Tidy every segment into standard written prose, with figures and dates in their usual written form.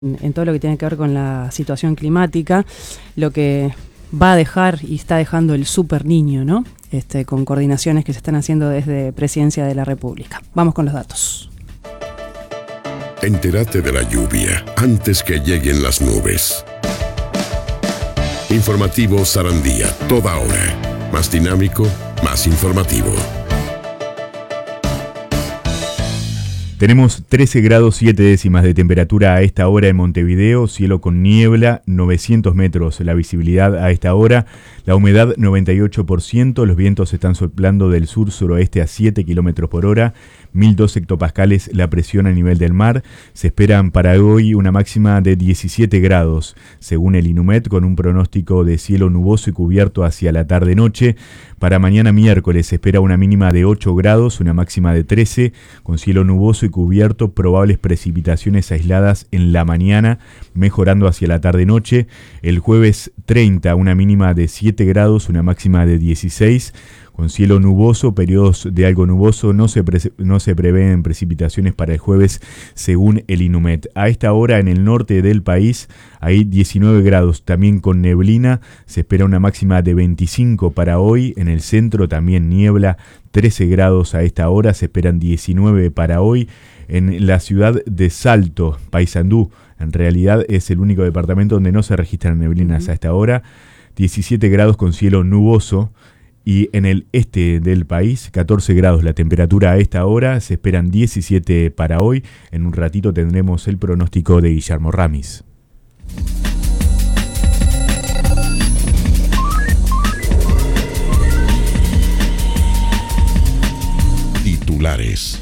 en todo lo que tiene que ver con la situación climática, lo que va a dejar y está dejando el Super Niño, ¿no? Con coordinaciones que se están haciendo desde Presidencia de la República. Vamos con los datos. Entérate de la lluvia antes que lleguen las nubes. Informativo Sarandía, toda hora. Más dinámico, más informativo. Tenemos 13 grados 7 décimas de temperatura a esta hora en Montevideo, cielo con niebla, 900 metros la visibilidad a esta hora, la humedad 98%, los vientos están soplando del sur-suroeste a 7 kilómetros por hora, 1002 hectopascales la presión a nivel del mar. Se esperan para hoy una máxima de 17 grados, según el INUMED, con un pronóstico de cielo nuboso y cubierto hacia la tarde-noche. Para mañana miércoles se espera una mínima de 8 grados, una máxima de 13, con cielo nuboso y cubierto, probables precipitaciones aisladas en la mañana, mejorando hacia la tarde-noche. El jueves 30, una mínima de 7 grados, una máxima de 16, con cielo nuboso, periodos de algo nuboso, no se prevén precipitaciones para el jueves según el INUMED. A esta hora en el norte del país hay 19 grados, también con neblina, se espera una máxima de 25 para hoy. En el centro también niebla, 13 grados a esta hora, se esperan 19 para hoy. En la ciudad de Salto, Paysandú, en realidad es el único departamento donde no se registran neblinas a esta hora, 17 grados con cielo nuboso. Y en el este del país, 14 grados la temperatura a esta hora, se esperan 17 para hoy. En un ratito tendremos el pronóstico de Guillermo Ramis. Titulares.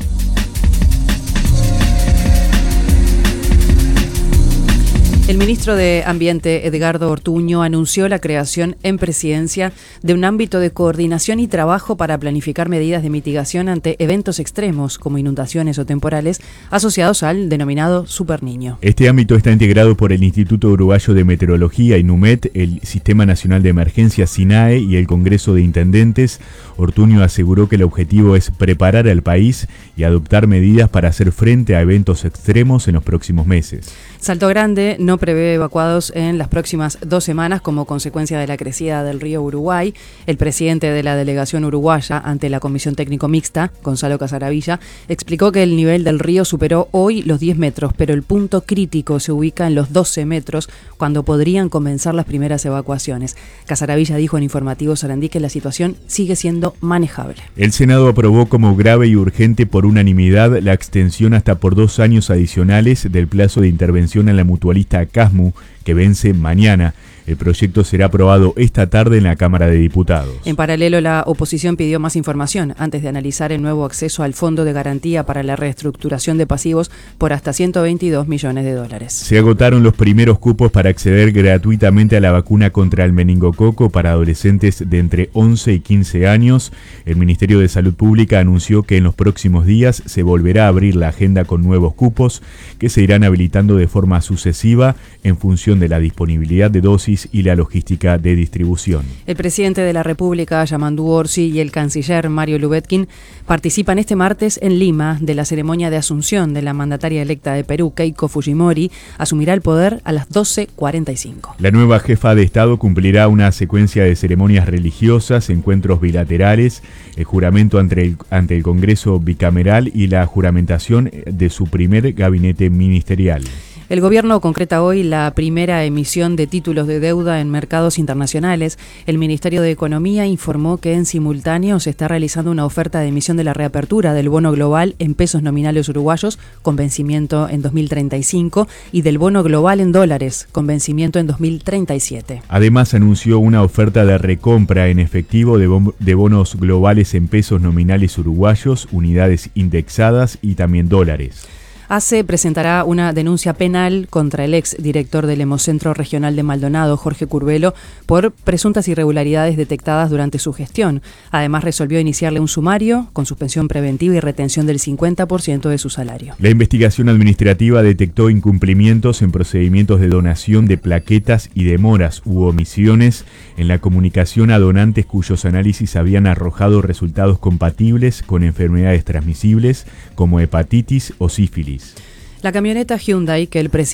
El ministro de Ambiente, Edgardo Ortuño, anunció la creación en Presidencia de un ámbito de coordinación y trabajo para planificar medidas de mitigación ante eventos extremos como inundaciones o temporales asociados al denominado Super Niño. Este ámbito está integrado por el Instituto Uruguayo de Meteorología, INUMED, el Sistema Nacional de Emergencias, SINAE, y el Congreso de Intendentes. Ortuño aseguró que el objetivo es preparar al país y adoptar medidas para hacer frente a eventos extremos en los próximos meses. Salto Grande no prevé evacuados en las próximas 2 semanas como consecuencia de la crecida del río Uruguay. El presidente de la delegación uruguaya ante la Comisión Técnico Mixta, Gonzalo Casaravilla, explicó que el nivel del río superó hoy los 10 metros, pero el punto crítico se ubica en los 12 metros, cuando podrían comenzar las primeras evacuaciones. Casaravilla dijo en Informativo Sarandí que la situación sigue siendo manejable. El Senado aprobó como grave y urgente por unanimidad la extensión hasta por 2 años adicionales del plazo de intervención en la mutualista Casmu, que vence mañana. El proyecto será aprobado esta tarde en la Cámara de Diputados. En paralelo, la oposición pidió más información antes de analizar el nuevo acceso al Fondo de Garantía para la Reestructuración de Pasivos por hasta $122 millones. Se agotaron los primeros cupos para acceder gratuitamente a la vacuna contra el meningococo para adolescentes de entre 11 y 15 años. El Ministerio de Salud Pública anunció que en los próximos días se volverá a abrir la agenda con nuevos cupos que se irán habilitando de forma sucesiva en función de la disponibilidad de dosis y la logística de distribución. El presidente de la República, Yamandu Orsi, y el canciller Mario Lubetkin participan este martes en Lima de la ceremonia de asunción de la mandataria electa de Perú, Keiko Fujimori. Asumirá el poder a las 12:45. La nueva jefa de Estado cumplirá una secuencia de ceremonias religiosas, encuentros bilaterales, el juramento ante el Congreso bicameral y la juramentación de su primer gabinete ministerial. El gobierno concreta hoy la primera emisión de títulos de deuda en mercados internacionales. El Ministerio de Economía informó que en simultáneo se está realizando una oferta de emisión de la reapertura del bono global en pesos nominales uruguayos con vencimiento en 2035 y del bono global en dólares con vencimiento en 2037. Además anunció una oferta de recompra en efectivo de bonos globales en pesos nominales uruguayos, unidades indexadas y también dólares. ACE presentará una denuncia penal contra el ex director del Hemocentro Regional de Maldonado, Jorge Curbelo, por presuntas irregularidades detectadas durante su gestión. Además, resolvió iniciarle un sumario con suspensión preventiva y retención del 50% de su salario. La investigación administrativa detectó incumplimientos en procedimientos de donación de plaquetas y demoras u omisiones en la comunicación a donantes cuyos análisis habían arrojado resultados compatibles con enfermedades transmisibles como hepatitis o sífilis. La camioneta Hyundai que el presidente